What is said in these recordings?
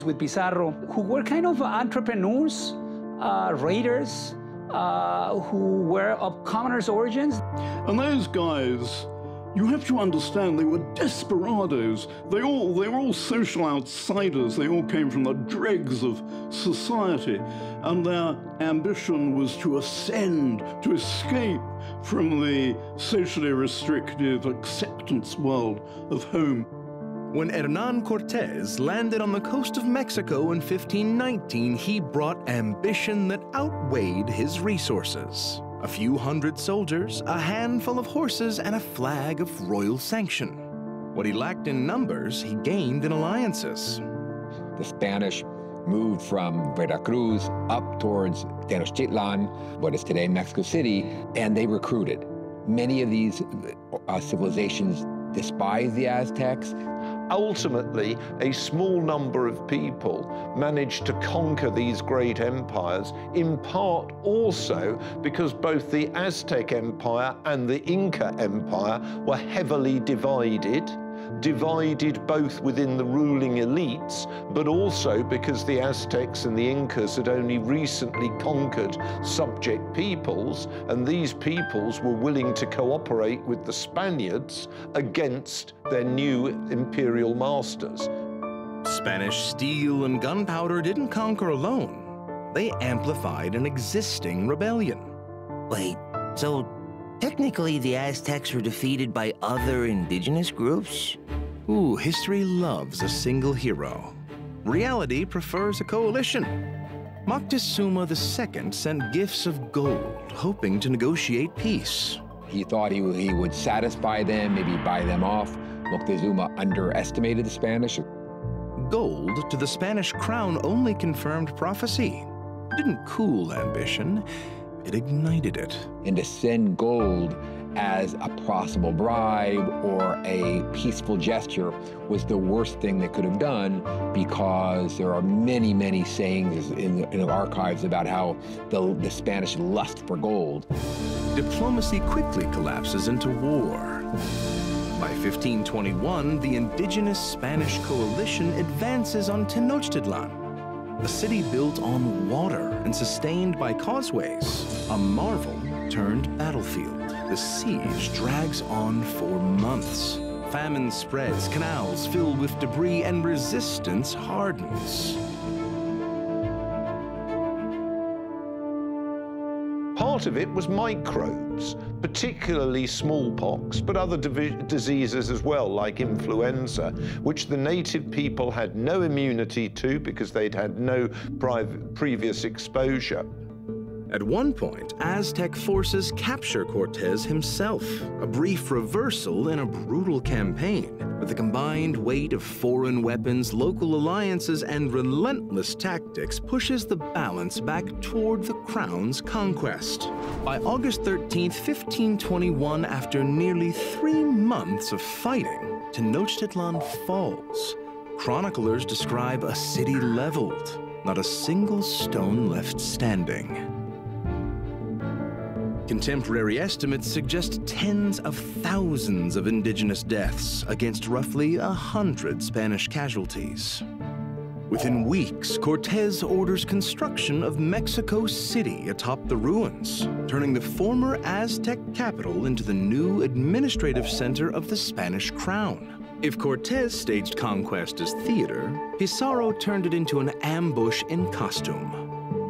with Pizarro, who were kind of entrepreneurs, raiders, who were of commoners' origins. And those guys, you have to understand, they were desperados. They were all social outsiders. They all came from the dregs of society. And their ambition was to ascend, to escape from the socially restrictive acceptance world of home. When Hernán Cortés landed on the coast of Mexico in 1519, he brought ambition that outweighed his resources. A few hundred soldiers, a handful of horses, and a flag of royal sanction. What he lacked in numbers, he gained in alliances. The Spanish moved from Veracruz up towards Tenochtitlan, what is today Mexico City, and they recruited. Many of these civilizations despised the Aztecs. Ultimately, a small number of people managed to conquer these great empires, in part also because both the Aztec Empire and the Inca Empire were heavily divided both within the ruling elites, but also because the Aztecs and the Incas had only recently conquered subject peoples, and these peoples were willing to cooperate with the Spaniards against their new imperial masters. Spanish steel and gunpowder didn't conquer alone. They amplified an existing rebellion. Wait, so technically the Aztecs were defeated by other indigenous groups? Ooh, history loves a single hero. Reality prefers a coalition. Moctezuma II sent gifts of gold, hoping to negotiate peace. He thought he would satisfy them, maybe buy them off. Moctezuma underestimated the Spanish. Gold to the Spanish crown only confirmed prophecy. It didn't cool ambition, it ignited it. And to send gold as a possible bribe or a peaceful gesture was the worst thing they could have done, because there are many, many sayings in the archives about how the Spanish lust for gold. Diplomacy quickly collapses into war. By 1521, the indigenous Spanish coalition advances on Tenochtitlan, a city built on water and sustained by causeways, a marvel turned battlefield. The siege drags on for months. Famine spreads, canals fill with debris, and resistance hardens. Part of it was microbes, particularly smallpox, but other diseases as well, like influenza, which the native people had no immunity to because they'd had no previous exposure. At one point, Aztec forces capture Cortés himself, a brief reversal in a brutal campaign. But the combined weight of foreign weapons, local alliances, and relentless tactics pushes the balance back toward the crown's conquest. By August 13th, 1521, after nearly 3 months of fighting, Tenochtitlan falls. Chroniclers describe a city leveled, not a single stone left standing. Contemporary estimates suggest tens of thousands of indigenous deaths against roughly 100 Spanish casualties. Within weeks, Cortés orders construction of Mexico City atop the ruins, turning the former Aztec capital into the new administrative center of the Spanish crown. If Cortés staged conquest as theater, Pizarro turned it into an ambush in costume.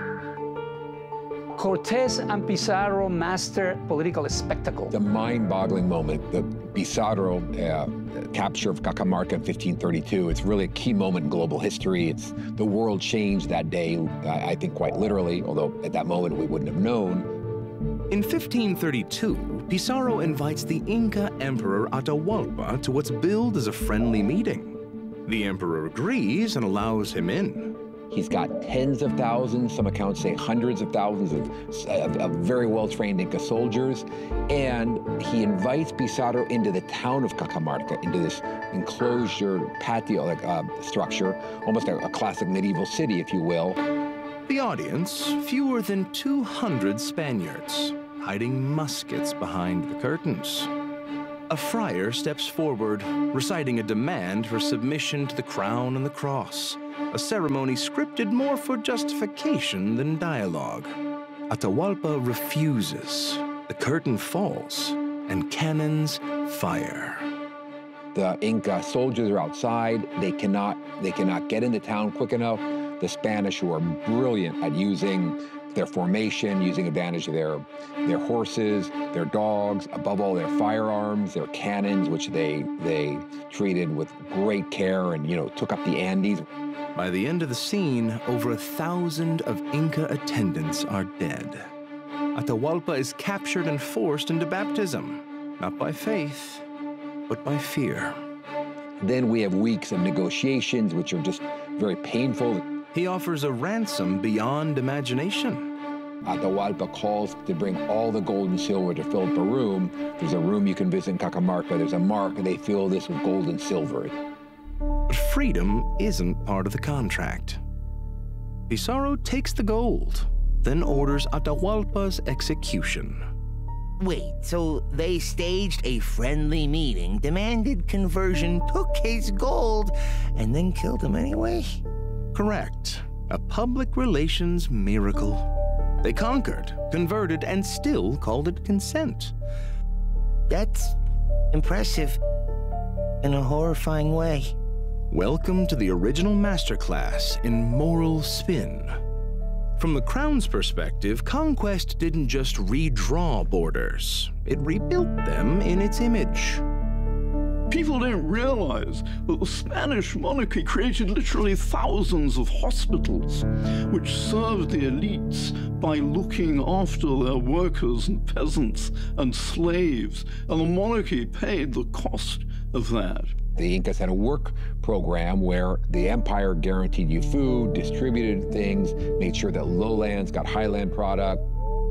Cortés and Pizarro master political spectacle. The mind-boggling moment, the Pizarro capture of Cajamarca in 1532, it's really a key moment in global history. The world changed that day, I think quite literally, although at that moment we wouldn't have known. In 1532, Pizarro invites the Inca Emperor Atahualpa to what's billed as a friendly meeting. The emperor agrees and allows him in. He's got tens of thousands, some accounts say hundreds of thousands of very well-trained Inca soldiers, and he invites Pizarro into the town of Cajamarca, into this enclosure patio structure, almost a classic medieval city, if you will. The audience, fewer than 200 Spaniards, hiding muskets behind the curtains. A friar steps forward, reciting a demand for submission to the crown and the cross, a ceremony scripted more for justification than dialogue. Atahualpa refuses. The curtain falls, and cannons fire. The Inca soldiers are outside. They cannot get into town quick enough. The Spanish, who are brilliant at using their formation, using advantage of their horses, their dogs, above all their firearms, their cannons, which they treated with great care and, took up the Andes. By the end of the scene, over 1,000 of Inca attendants are dead. Atahualpa is captured and forced into baptism, not by faith, but by fear. Then we have weeks of negotiations, which are just very painful. He offers a ransom beyond imagination. Atahualpa calls to bring all the gold and silver to fill up a room. There's a room you can visit in Cajamarca. There's a mark, and they fill this with gold and silver. But freedom isn't part of the contract. Pizarro takes the gold, then orders Atahualpa's execution. Wait, so they staged a friendly meeting, demanded conversion, took his gold, and then killed him anyway? Correct. A public relations miracle. They conquered, converted, and still called it consent. That's impressive in a horrifying way. Welcome to the original masterclass in moral spin. From the Crown's perspective, conquest didn't just redraw borders. It rebuilt them in its image. People don't realize that the Spanish monarchy created literally thousands of hospitals, which served the elites by looking after their workers and peasants and slaves, and the monarchy paid the cost of that. The Incas had a work program where the empire guaranteed you food, distributed things, made sure that lowlands got highland product.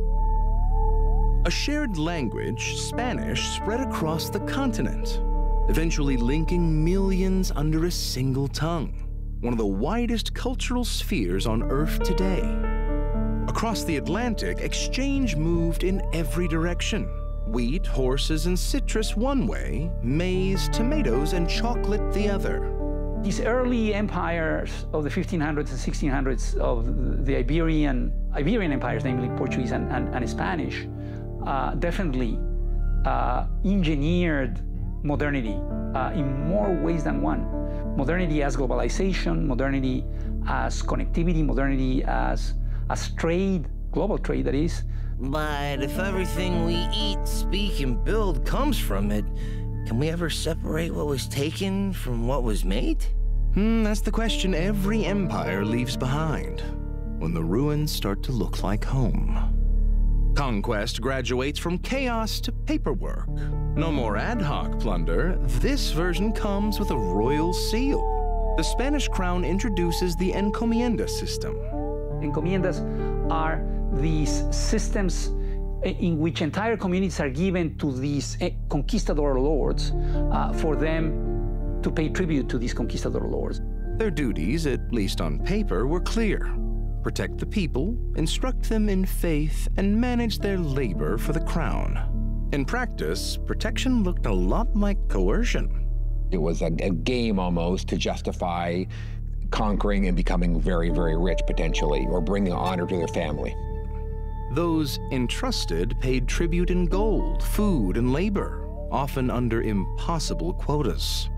A shared language, Spanish, spread across the continent, eventually linking millions under a single tongue, one of the widest cultural spheres on Earth today. Across the Atlantic, exchange moved in every direction. Wheat, horses, and citrus one way, maize, tomatoes, and chocolate the other. These early empires of the 1500s and 1600s of the Iberian empires, namely Portuguese and Spanish, definitely engineered modernity in more ways than one. Modernity as globalization, modernity as connectivity, modernity as trade, global trade that is. But if everything we eat, speak, and build comes from it, can we ever separate what was taken from what was made? That's the question every empire leaves behind when the ruins start to look like home. Conquest graduates from chaos to paperwork. No more ad hoc plunder. This version comes with a royal seal. The Spanish crown introduces the encomienda system. Encomiendas are these systems in which entire communities are given to these conquistador lords for them to pay tribute to these conquistador lords. Their duties, at least on paper, were clear. Protect the people, instruct them in faith, and manage their labor for the crown. In practice, protection looked a lot like coercion. It was a game almost to justify conquering and becoming very, very rich, potentially, or bringing honor to their family. Those entrusted paid tribute in gold, food, and labor, often under impossible quotas.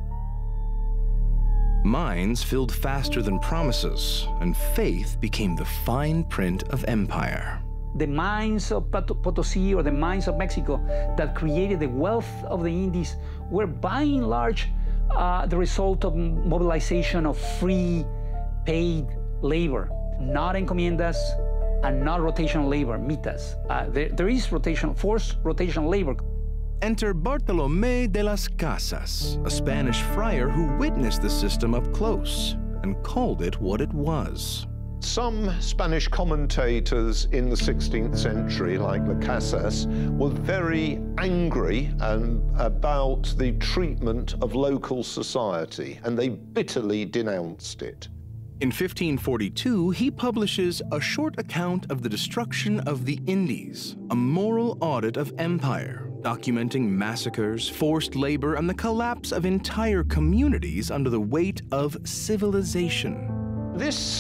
Mines filled faster than promises, and faith became the fine print of empire. The mines of Potosí or the mines of Mexico that created the wealth of the Indies were by and large the result of mobilization of free paid labor, not encomiendas and not rotational labor, mitas. There is forced rotational labor. Enter Bartolomé de las Casas, a Spanish friar who witnessed the system up close and called it what it was. Some Spanish commentators in the 16th century, like Las Casas, were very angry about the treatment of local society, and they bitterly denounced it. In 1542, he publishes a short account of the destruction of the Indies, a moral audit of empire, documenting massacres, forced labor, and the collapse of entire communities under the weight of civilization. This